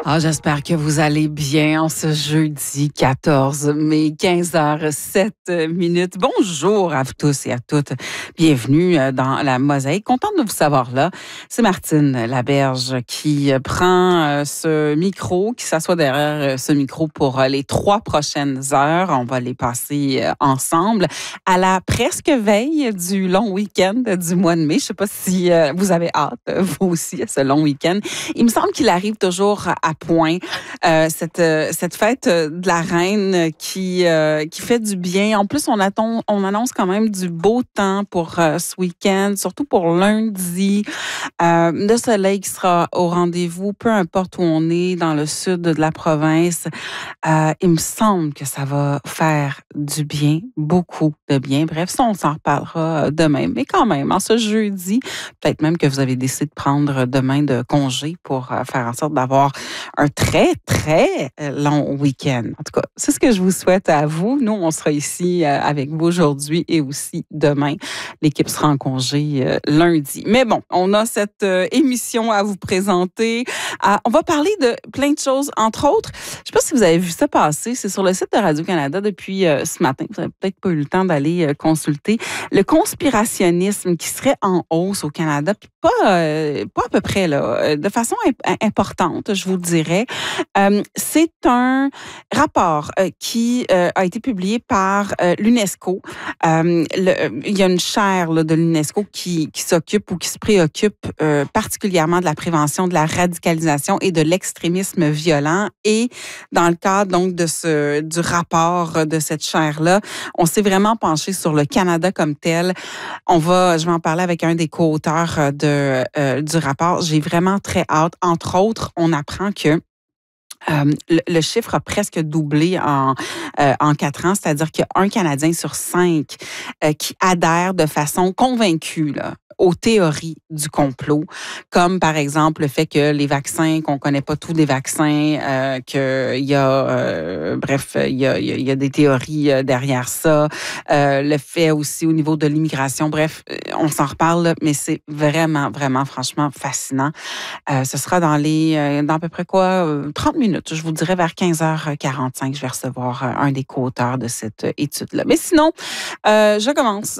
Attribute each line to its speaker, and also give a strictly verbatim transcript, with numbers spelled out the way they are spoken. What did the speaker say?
Speaker 1: Ah, j'espère que vous allez bien en ce jeudi quatorze mai, quinze heures sept minutes. Bonjour à vous tous et à toutes. Bienvenue dans la Mosaïque. Contente de vous savoir là. C'est Martine Laberge qui prend ce micro, qui s'assoit derrière ce micro pour les trois prochaines heures. On va les passer ensemble à la presque veille du long week-end du mois de mai. Je ne sais pas si vous avez hâte, vous aussi, à ce long week-end. Il me semble qu'il arrive toujours à point. Euh, cette, cette fête de la Reine qui, euh, qui fait du bien. En plus, on, attend, on annonce quand même du beau temps pour euh, ce week-end, surtout pour lundi. Euh, le soleil qui sera au rendez-vous, peu importe où on est, dans le sud de la province. Euh, il me semble que ça va faire du bien, beaucoup de bien. Bref, ça, on s'en reparlera demain. Mais quand même, en ce jeudi, peut-être même que vous avez décidé de prendre demain de congé pour euh, faire en sorte d'avoir un très, très long week-end. En tout cas, c'est ce que je vous souhaite à vous. Nous, on sera ici euh, avec vous aujourd'hui et aussi demain. L'équipe sera en congé euh, lundi. Mais bon, on a cette euh, émission à vous présenter. Euh, on va parler de plein de choses, entre autres. Je ne sais pas si vous avez vu ça passer. C'est sur le site de Radio-Canada depuis euh, ce matin. Vous n'avez peut-être pas eu le temps d'aller euh, consulter. Le conspirationnisme qui serait en hausse au Canada, puis pas, euh, pas à peu près, là, de façon imp- importante, je vous dirais. Euh, c'est un rapport euh, qui euh, a été publié par euh, l'UNESCO. Euh, le, il y a une chaire là, de l'UNESCO qui, qui s'occupe ou qui se préoccupe euh, particulièrement de la prévention de la radicalisation et de l'extrémisme violent. Et dans le cadre donc de ce du rapport de cette chaire-là, on s'est vraiment penché sur le Canada comme tel. On va, je vais en parler avec un des co-auteurs de, euh, du rapport. J'ai vraiment très hâte. Entre autres, on apprend que Euh, le, le chiffre a presque doublé en, euh, en quatre ans, c'est-à-dire qu'il y a un Canadien sur cinq euh, qui adhère de façon convaincue là, aux théories du complot, comme par exemple le fait que les vaccins, qu'on connaît pas tous des vaccins, euh, qu'il y a, euh, bref, il y a, il y a des théories derrière ça, euh, le fait aussi au niveau de l'immigration, bref, on s'en reparle, là, mais c'est vraiment, vraiment, franchement fascinant. Euh, ce sera dans les, euh, dans à peu près quoi, euh, trente minutes. Je vous dirais vers quinze heures quarante-cinq, je vais recevoir euh, un des co-auteurs de cette euh, étude-là. Mais sinon, euh, je commence